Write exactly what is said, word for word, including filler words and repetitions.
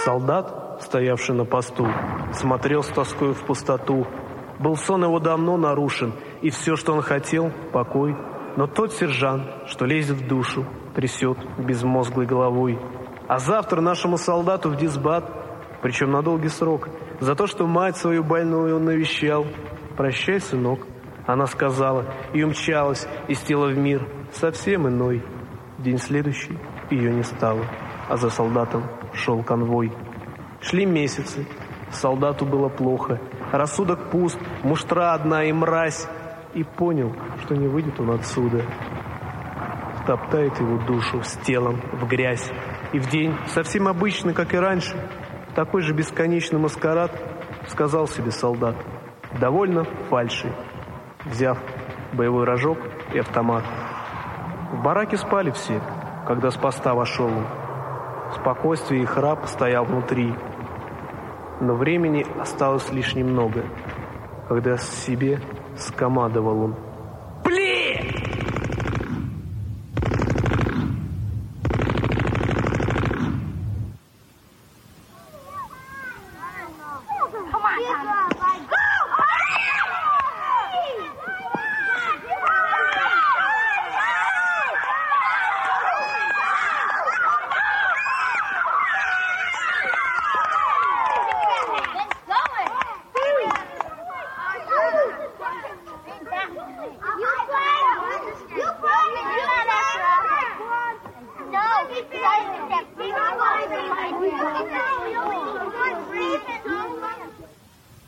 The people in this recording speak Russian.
Солдат, стоявший на посту, смотрел с тоской в пустоту. Был сон его давно нарушен, и все, что он хотел — покой. Но тот сержант, что лезет в душу, трясет безмозглой головой. А завтра нашему солдату в дисбат, причем на долгий срок, за то, что мать свою больную он навещал. «Прощай, сынок», она сказала, и умчалась из тела в мир совсем иной. День следующий ее не стало, а за солдатом шел конвой. Шли месяцы, солдату было плохо, рассудок пуст, муштра одна и мразь. И понял, что не выйдет он отсюда. Втоптает его душу с телом в грязь. И в день, совсем обычный, как и раньше, такой же бесконечный маскарад, сказал себе солдат: «Довольно фальши», взяв боевой рожок и автомат. В бараке спали все, когда с поста вошел он. Спокойствие и храп стоял внутри. Но времени осталось лишь немного, когда себе скомандовал он: